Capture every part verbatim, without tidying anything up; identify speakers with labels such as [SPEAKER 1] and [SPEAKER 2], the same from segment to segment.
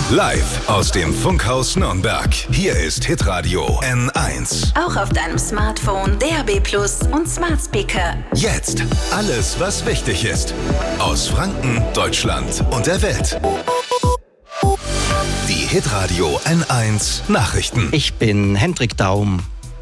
[SPEAKER 1] Live aus dem Funkhaus Nürnberg. Hier ist Hitradio N eins.
[SPEAKER 2] Auch auf deinem Smartphone, D A B Plus und Smart Speaker.
[SPEAKER 1] Jetzt alles, was wichtig ist. Aus Franken, Deutschland und der Welt. Die Hitradio N eins Nachrichten.
[SPEAKER 3] Ich bin Hendrik Daum.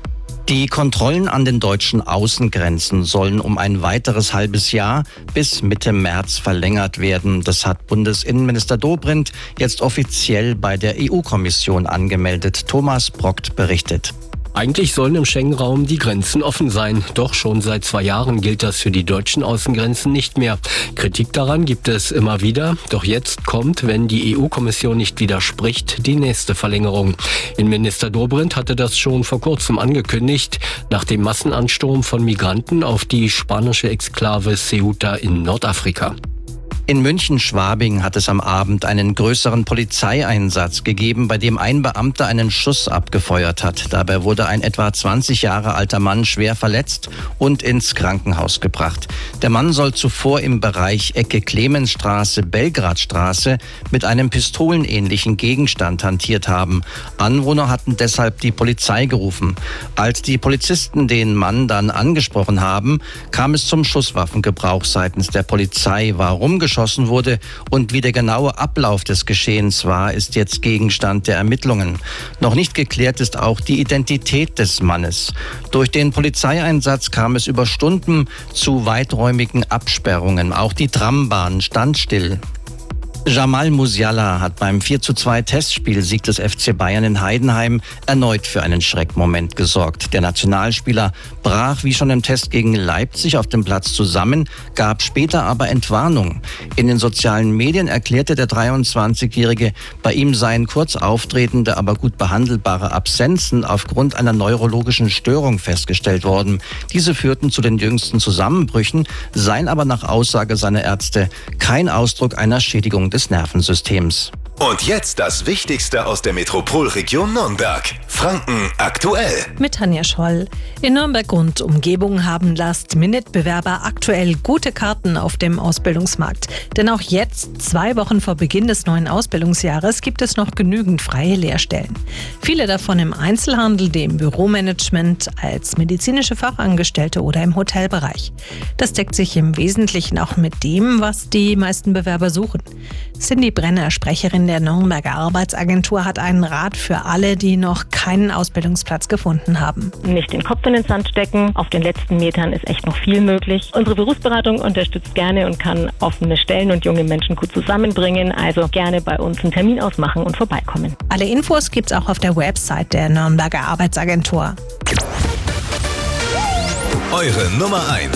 [SPEAKER 3] Die Kontrollen an den deutschen Außengrenzen sollen um ein weiteres halbes Jahr bis Mitte März verlängert werden. Das hat Bundesinnenminister Dobrindt jetzt offiziell bei der E U-Kommission angemeldet. Thomas Brockt berichtet.
[SPEAKER 4] Eigentlich sollen im Schengen-Raum die Grenzen offen sein. Doch schon seit zwei Jahren gilt das für die deutschen Außengrenzen nicht mehr. Kritik daran gibt es immer wieder. Doch jetzt kommt, wenn die E U-Kommission nicht widerspricht, die nächste Verlängerung. Innenminister Dobrindt hatte das schon vor kurzem angekündigt, nach dem Massenansturm von Migranten auf die spanische Exklave Ceuta in Nordafrika.
[SPEAKER 3] In München-Schwabing hat es am Abend einen größeren Polizeieinsatz gegeben, bei dem ein Beamter einen Schuss abgefeuert hat. Dabei wurde ein etwa zwanzig Jahre alter Mann schwer verletzt und ins Krankenhaus gebracht. Der Mann soll zuvor im Bereich Ecke Clemensstraße, Belgradstraße mit einem pistolenähnlichen Gegenstand hantiert haben. Anwohner hatten deshalb die Polizei gerufen. Als die Polizisten den Mann dann angesprochen haben, kam es zum Schusswaffengebrauch seitens der Polizei. Warum geschossen wurde und wie der genaue Ablauf des Geschehens war, ist jetzt Gegenstand der Ermittlungen. Noch nicht geklärt ist auch die Identität des Mannes. Durch den Polizeieinsatz kam es über Stunden zu weiträumigen Absperrungen. Auch die Trambahn stand still. Jamal Musiala hat beim vier zu zwei Testspielsieg des F C Bayern in Heidenheim erneut für einen Schreckmoment gesorgt. Der Nationalspieler brach wie schon im Test gegen Leipzig auf dem Platz zusammen, gab später aber Entwarnung. In den sozialen Medien erklärte der dreiundzwanzigjährige, bei ihm seien kurz auftretende, aber gut behandelbare Absenzen aufgrund einer neurologischen Störung festgestellt worden. Diese führten zu den jüngsten Zusammenbrüchen, seien aber nach Aussage seiner Ärzte kein Ausdruck einer Schädigung des Nervensystems.
[SPEAKER 1] Und jetzt das Wichtigste aus der Metropolregion Nürnberg. Franken aktuell.
[SPEAKER 5] Mit Tanja Scholl. In Nürnberg und Umgebung haben Last-Minute-Bewerber aktuell gute Karten auf dem Ausbildungsmarkt. Denn auch jetzt, zwei Wochen vor Beginn des neuen Ausbildungsjahres, gibt es noch genügend freie Lehrstellen. Viele davon im Einzelhandel, dem Büromanagement, als medizinische Fachangestellte oder im Hotelbereich. Das deckt sich im Wesentlichen auch mit dem, was die meisten Bewerber suchen. Cindy Brenner, Sprecherin der Nürnberger Arbeitsagentur, hat einen Rat für alle, die noch keinen Ausbildungsplatz gefunden haben.
[SPEAKER 6] Nicht den Kopf in den Sand stecken. Auf den letzten Metern ist echt noch viel möglich. Unsere Berufsberatung unterstützt gerne und kann offene Stellen und junge Menschen gut zusammenbringen. Also gerne bei uns einen Termin ausmachen und vorbeikommen.
[SPEAKER 5] Alle Infos gibt's auch auf der Website der Nürnberger Arbeitsagentur.
[SPEAKER 1] Eure Nummer eins